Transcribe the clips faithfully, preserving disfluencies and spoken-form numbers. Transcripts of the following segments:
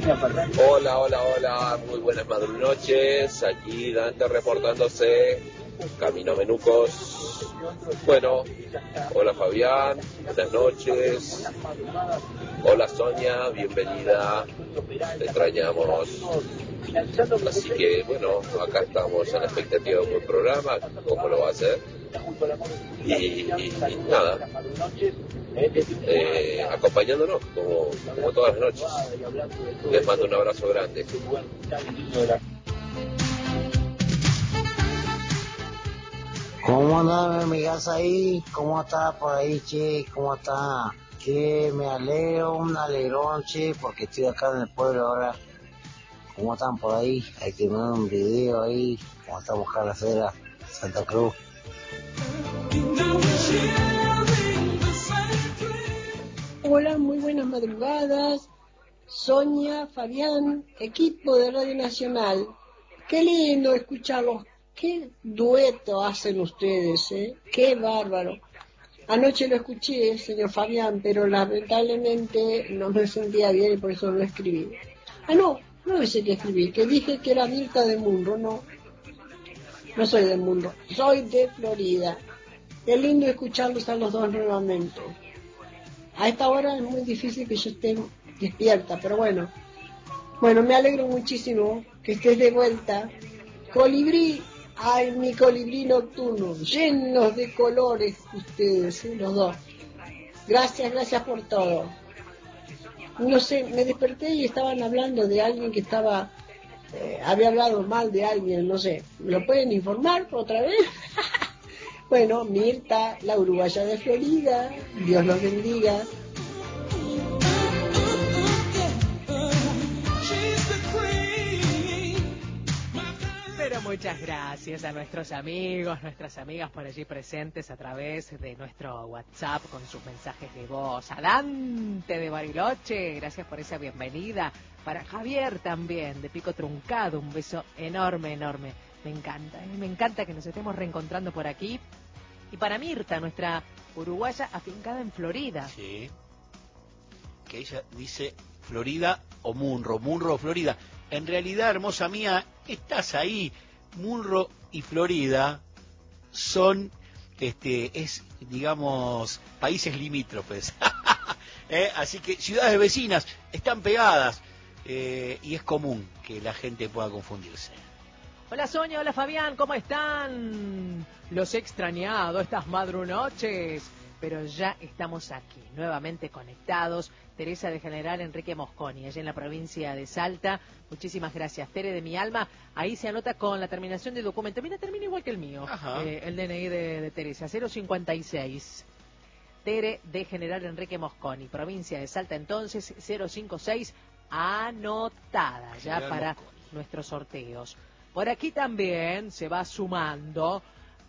Hola, hola, hola, muy buenas madrunoches, aquí Dante reportándose, camino a Menucos. Bueno, hola Fabián, buenas noches, hola Sonia, bienvenida, te extrañamos. Así que bueno, acá estamos en la expectativa de un buen programa, cómo lo va a hacer. Y, y, y nada, eh, acompañándonos como, como todas las noches. Les mando un abrazo grande. ¿Cómo anda mi amigas ahí? ¿Cómo está por ahí, che? ¿Cómo está? Que me alegro, un alegrón, che, porque estoy acá en el pueblo ahora. ¿Cómo están por ahí? Hay que mandar un video ahí. ¿Cómo estamos acá en la acera Santa Cruz? Hola, muy buenas madrugadas. Sonia, Fabián, equipo de Radio Nacional. Qué lindo escucharlos. Qué dueto hacen ustedes, ¿eh? Qué bárbaro. Anoche lo escuché, señor Fabián, pero lamentablemente no me sentía bien y por eso no lo escribí. Ah, no, no sé qué escribí, que dije que era Mirta de Munro, no. No soy del mundo, soy de Florida. Qué lindo escucharlos a los dos nuevamente. A esta hora es muy difícil que yo esté despierta, pero bueno. Bueno, me alegro muchísimo que estés de vuelta. Colibrí, ay, mi colibrí nocturno, llenos de colores ustedes, ¿eh? Los dos. Gracias, gracias por todo. No sé, me desperté y estaban hablando de alguien que estaba, eh, había hablado mal de alguien, no sé. ¿Me lo pueden informar otra vez? Bueno, Mirta, la uruguaya de Florida, Dios los bendiga. Pero muchas gracias a nuestros amigos, nuestras amigas por allí presentes a través de nuestro WhatsApp con sus mensajes de voz. A Dante de Bariloche, gracias por esa bienvenida. Para Javier también, de Pico Truncado, un beso enorme, enorme. Me encanta, ¿eh? Me encanta que nos estemos reencontrando por aquí. Y para Mirta, nuestra uruguaya afincada en Florida. Sí. Que ella dice Florida o Munro, Munro o Florida. En realidad, hermosa mía, estás ahí. Munro y Florida son, este, es, digamos, países limítrofes. ¿Eh? Así que ciudades vecinas están pegadas eh, y es común que la gente pueda confundirse. Hola Sonia, hola Fabián, ¿cómo están? Los he extrañado estas madrunoches, pero ya estamos aquí, nuevamente conectados. Teresa de General Enrique Mosconi, allá en la provincia de Salta. Muchísimas gracias, Tere de mi alma. Ahí se anota con la terminación de documento. Mira, termina igual que el mío, eh, el D N I de, de Teresa, cero cincuenta y seis. Tere de General Enrique Mosconi, provincia de Salta, entonces, cero cincuenta y seis, anotada ya General para Mosconi. Nuestros sorteos. Por aquí también se va sumando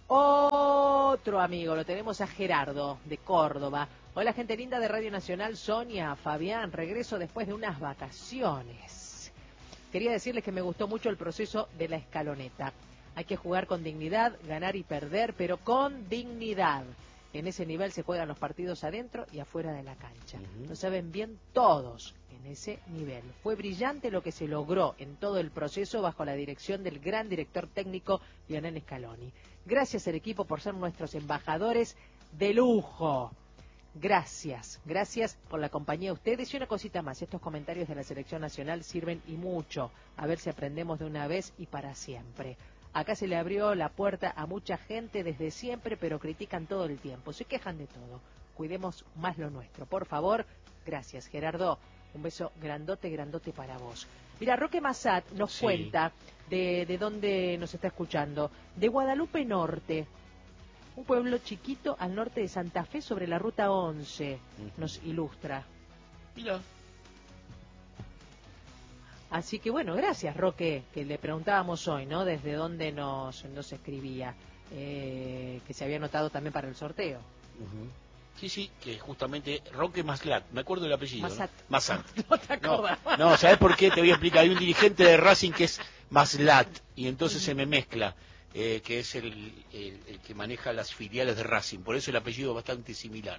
otro amigo, lo tenemos a Gerardo de Córdoba. Hola gente linda de Radio Nacional, Sonia, Fabián, regreso después de unas vacaciones. Quería decirles que me gustó mucho el proceso de la escaloneta. Hay que jugar con dignidad, ganar y perder, pero con dignidad. En ese nivel se juegan los partidos adentro y afuera de la cancha. Uh-huh. Lo saben bien todos en ese nivel. Fue brillante lo que se logró en todo el proceso bajo la dirección del gran director técnico Lionel Scaloni. Gracias al equipo por ser nuestros embajadores de lujo. Gracias, gracias por la compañía de ustedes. Y una cosita más, estos comentarios de la selección nacional sirven y mucho. A ver si aprendemos de una vez y para siempre. Acá se le abrió la puerta a mucha gente desde siempre, pero critican todo el tiempo. Se quejan de todo. Cuidemos más lo nuestro, por favor. Gracias, Gerardo. Un beso grandote, grandote para vos. Mira, Roque Massat nos sí. cuenta de, de dónde nos está escuchando. De Guadalupe Norte. Un pueblo chiquito al norte de Santa Fe sobre la ruta once. Uh-huh. Nos ilustra. Mira. Así que bueno, gracias Roque, que le preguntábamos hoy, ¿no? Desde dónde nos, nos escribía, eh, que se había anotado también para el sorteo. Uh-huh. Sí, sí, que justamente Roque Maslat, me acuerdo del apellido. Masat. ¿no? Masat. No te acordás. No, no, ¿sabes por qué? Te voy a explicar. Hay un dirigente de Racing que es Maslat, y entonces uh-huh. se me mezcla, eh, que es el, el, el que maneja las filiales de Racing, por eso el apellido es bastante similar.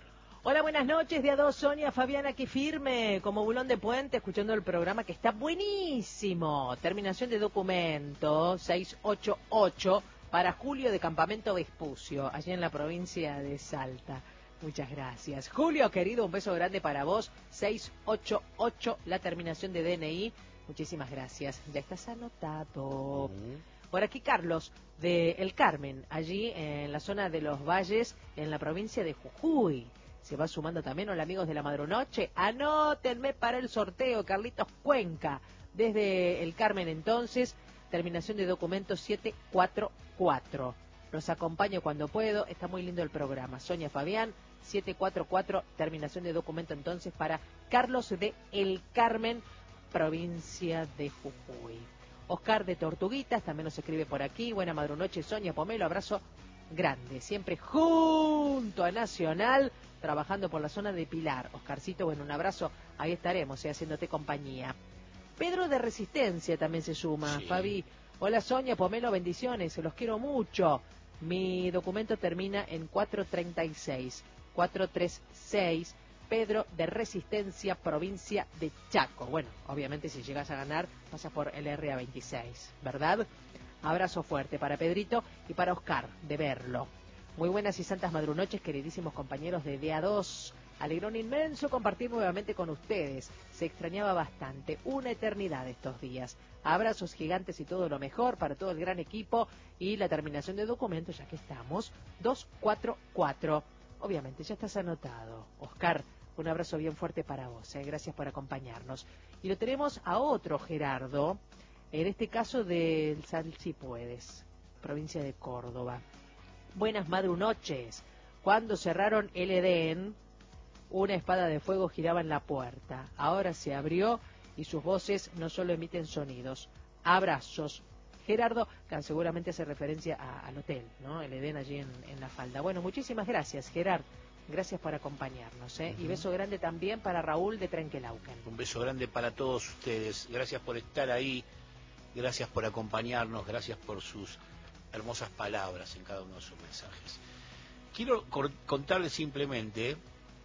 Hola, buenas noches, día dos, Sonia, Fabiana, aquí firme, como bulón de puente, escuchando el programa que está buenísimo. Terminación de documento seiscientos ochenta y ocho para Julio de Campamento Vespucio, allí en la provincia de Salta. Muchas gracias. Julio, querido, un beso grande para vos. seiscientos ochenta y ocho, la terminación de D N I. Muchísimas gracias. Ya estás anotado. Uh-huh. Por aquí Carlos, de El Carmen, allí en la zona de los Valles, en la provincia de Jujuy. Se va sumando también, hola amigos de la Madrunoche. Anótenme para el sorteo, Carlitos Cuenca, desde El Carmen entonces, terminación de documento setecientos cuarenta y cuatro. Los acompaño cuando puedo, está muy lindo el programa. Sonia Fabián, setecientos cuarenta y cuatro, terminación de documento entonces para Carlos de El Carmen, provincia de Jujuy. Oscar de Tortuguitas también nos escribe por aquí. Buena madrunoche, Sonia Pomelo, abrazo grande, siempre junto a Nacional, trabajando por la zona de Pilar. Oscarcito, bueno, un abrazo, ahí estaremos, eh, haciéndote compañía. Pedro de Resistencia también se suma, sí. Fabi, hola Sonia Pomelo, bendiciones, se los quiero mucho. Mi documento termina en cuatrocientos treinta y seis, cuatrocientos treinta y seis, Pedro de Resistencia, provincia de Chaco. Bueno, obviamente si llegas a ganar, pasas por el R A veintiséis, ¿verdad? Abrazo fuerte para Pedrito y para Oscar, de verlo. Muy buenas y santas madrunoches, queridísimos compañeros de D A dos. Alegrón inmenso compartir nuevamente con ustedes. Se extrañaba bastante, una eternidad estos días. Abrazos gigantes y todo lo mejor para todo el gran equipo. Y la terminación de documentos, ya que estamos, doscientos cuarenta y cuatro. Obviamente, ya estás anotado. Oscar, un abrazo bien fuerte para vos, ¿eh? Gracias por acompañarnos. Y lo tenemos a otro Gerardo, en este caso del Sal Si Puedes, provincia de Córdoba. Buenas madrunoches. Cuando cerraron el Edén, una espada de fuego giraba en la puerta. Ahora se abrió y sus voces no solo emiten sonidos. Abrazos. Gerardo, que seguramente hace referencia a, al hotel, ¿no? El Edén allí en, en La Falda. Bueno, muchísimas gracias, Gerard. Gracias por acompañarnos, ¿eh? Uh-huh. Y beso grande también para Raúl de Trenquelauquen. Un beso grande para todos ustedes. Gracias por estar ahí. Gracias por acompañarnos. Gracias por sus hermosas palabras en cada uno de sus mensajes. Quiero contarles simplemente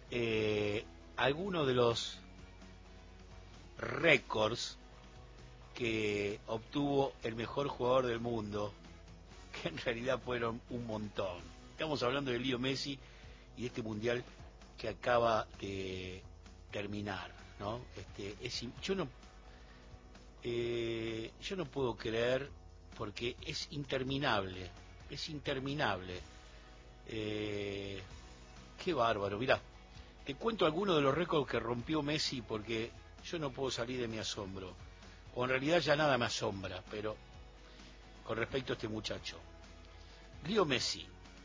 eh, algunos de los récords que obtuvo el mejor jugador del mundo, que en realidad fueron un montón. Estamos hablando de Leo Messi y de este mundial que acaba de terminar, ¿no? Este, es, yo no, eh, yo no puedo creer, porque es interminable, es interminable. Eh, qué bárbaro. Mirá, te cuento algunos de los récords que rompió Messi, porque yo no puedo salir de mi asombro. O en realidad ya nada me asombra, pero con respecto a este muchacho. Leo Messi,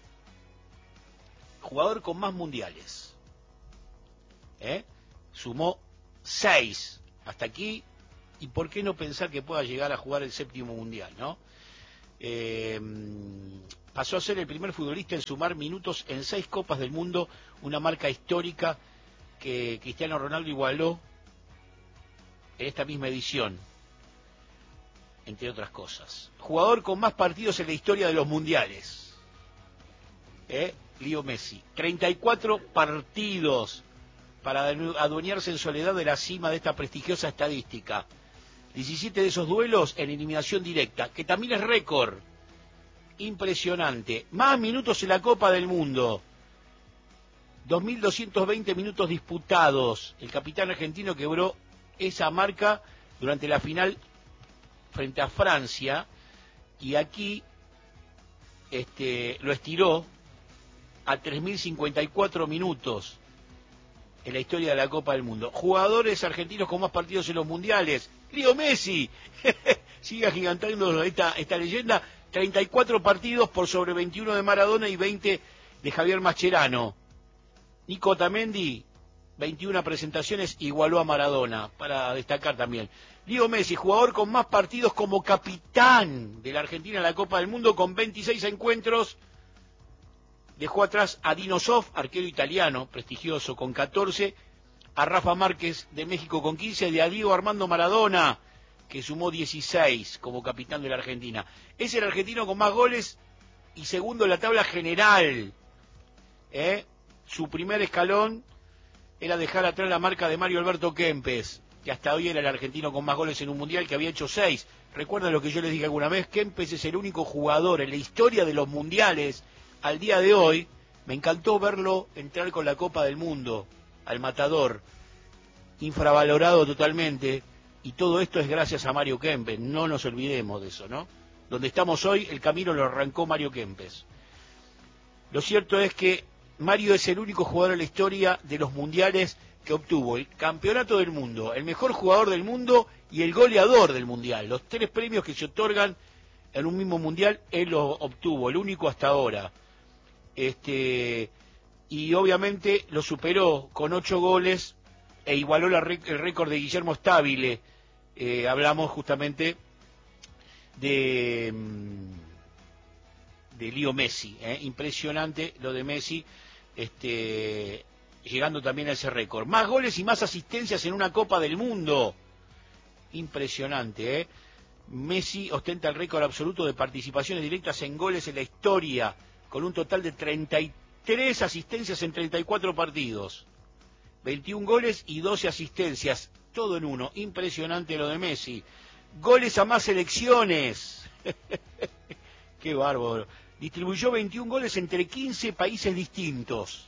jugador con más mundiales, ¿eh? Sumó seis hasta aquí, y por qué no pensar que pueda llegar a jugar el séptimo mundial, ¿no? Eh, pasó a ser el primer futbolista en sumar minutos en seis Copas del Mundo, una marca histórica que Cristiano Ronaldo igualó en esta misma edición, entre otras cosas. Jugador con más partidos en la historia de los mundiales, ¿eh? Leo Messi, treinta y cuatro partidos para adueñarse en soledad de la cima de esta prestigiosa estadística. diecisiete de esos duelos en eliminación directa, que también es récord. Impresionante. Más minutos en la Copa del Mundo. dos mil doscientos veinte minutos disputados. El capitán argentino quebró esa marca durante la final frente a Francia, y aquí este, lo estiró a tres mil cincuenta y cuatro minutos en la historia de la Copa del Mundo. Jugadores argentinos con más partidos en los mundiales. Leo Messi sigue agigantando esta, esta leyenda. treinta y cuatro partidos por sobre veintiuno de Maradona y veinte de Javier Mascherano. Nico Otamendi, veintiuna presentaciones, igualó a Maradona, para destacar también. Leo Messi, jugador con más partidos como capitán de la Argentina en la Copa del Mundo, con veintiséis encuentros. Dejó atrás a Dinosov, arquero italiano, prestigioso, con catorce, a Rafa Márquez de México con quince, y a Diego Armando Maradona, que sumó dieciséis como capitán de la Argentina. Es el argentino con más goles y segundo en la tabla general. ¿Eh? Su primer escalón era dejar atrás la marca de Mario Alberto Kempes, que hasta hoy era el argentino con más goles en un mundial, que había hecho seis. ¿Recuerdan lo que yo les dije alguna vez? Kempes es el único jugador en la historia de los mundiales al día de hoy. Me encantó verlo entrar con la Copa del Mundo al Matador, infravalorado totalmente, y todo esto es gracias a Mario Kempes, no nos olvidemos de eso, ¿no? Donde estamos hoy, el camino lo arrancó Mario Kempes. Lo cierto es que Mario es el único jugador en la historia de los mundiales que obtuvo el campeonato del mundo, el mejor jugador del mundo y el goleador del mundial. Los tres premios que se otorgan en un mismo mundial, él los obtuvo, el único hasta ahora. Este, y obviamente lo superó con ocho goles e igualó la, el récord de Guillermo Stabile. Eh, hablamos justamente de, de Leo Messi, ¿eh? Impresionante lo de Messi, este, llegando también a ese récord. Más goles y más asistencias en una Copa del Mundo. Impresionante, ¿eh? Messi ostenta el récord absoluto de participaciones directas en goles en la historia, con un total de treinta y tres asistencias en treinta y cuatro partidos. veintiún goles y doce asistencias, todo en uno. Impresionante lo de Messi. Goles a más selecciones. Qué bárbaro. Distribuyó veintiún goles entre quince países distintos.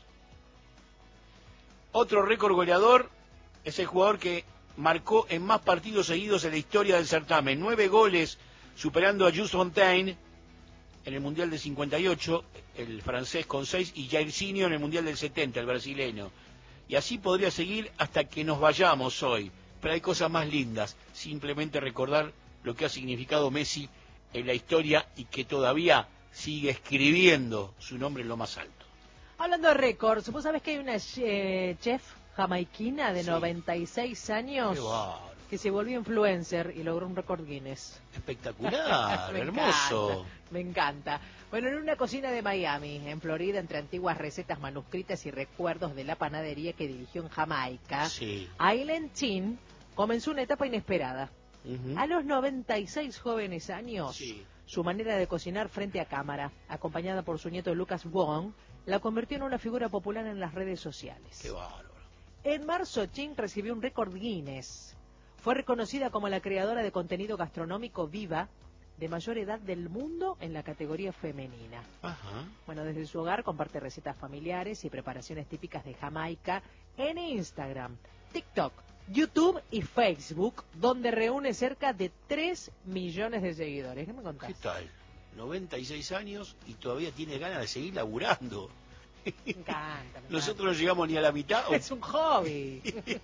Otro récord goleador es el jugador que marcó en más partidos seguidos en la historia del certamen. Nueve goles, superando a Jules Fontaine en el Mundial del cincuenta y ocho, el francés con seis, y Jairzinho en el Mundial del setenta, el brasileño. Y así podría seguir hasta que nos vayamos hoy. Pero hay cosas más lindas. Simplemente recordar lo que ha significado Messi en la historia y que todavía sigue escribiendo su nombre en lo más alto. Hablando de récords, ¿vos sabés que hay una eh, chef jamaiquina de sí. noventa y seis años que se volvió influencer y logró un récord Guinness? Espectacular, me hermoso. Encanta, me encanta. Bueno, en una cocina de Miami, en Florida, entre antiguas recetas manuscritas y recuerdos de la panadería que dirigió en Jamaica, sí. Aileen Chin comenzó una etapa inesperada. Uh-huh. A los noventa y seis jóvenes años, sí. su manera de cocinar frente a cámara, acompañada por su nieto Lucas Wong, la convirtió en una figura popular en las redes sociales. ¡Qué bárbaro! En marzo, Chin recibió un récord Guinness. Fue reconocida como la creadora de contenido gastronómico viva de mayor edad del mundo en la categoría femenina. Ajá. Bueno, desde su hogar comparte recetas familiares y preparaciones típicas de Jamaica en Instagram, TikTok, YouTube y Facebook, donde reúne cerca de tres millones de seguidores. ¿Qué me contás? ¿Qué tal? noventa y seis años y todavía tiene ganas de seguir laburando. Me encanta. Me Nosotros encanta. no llegamos ni a la mitad. Es un hobby.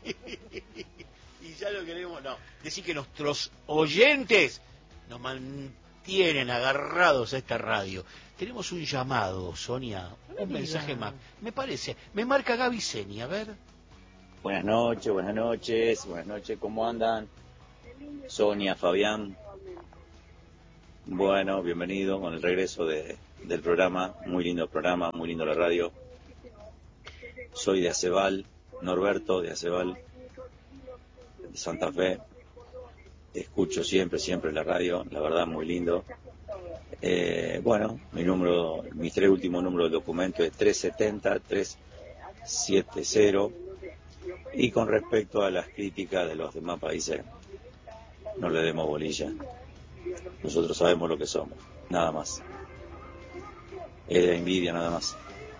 Y ya lo queremos, no. Decir que nuestros oyentes nos mantienen agarrados a esta radio. Tenemos un llamado, Sonia, no me un diga. mensaje más. Me parece, me marca Gaby Seni, a ver. Buenas noches, buenas noches, buenas noches, ¿cómo andan? Sonia, Fabián. Bueno, bienvenido con el regreso de, del programa, muy lindo programa, muy lindo la radio. Soy de Acebal, Norberto de Acebal, de Santa Fe. Escucho siempre, siempre la radio, la verdad muy lindo. Eh, bueno, mi número, mis tres últimos números del documento es tres setenta, tres setenta. Y con respecto a las críticas de los demás países, no le demos bolilla. Nosotros sabemos lo que somos, nada más. Es de envidia, nada más.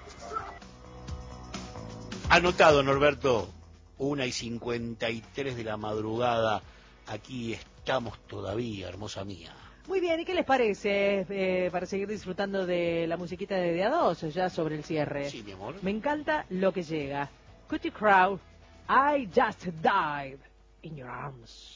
Anotado, Norberto. Una y cincuenta y tres de la madrugada. Aquí estamos todavía, hermosa mía. Muy bien, ¿y qué les parece eh, para seguir disfrutando de la musiquita de D A dos ya sobre el cierre? Sí, mi amor. Me encanta lo que llega. Cutie Crowd, I Just Died in Your Arms.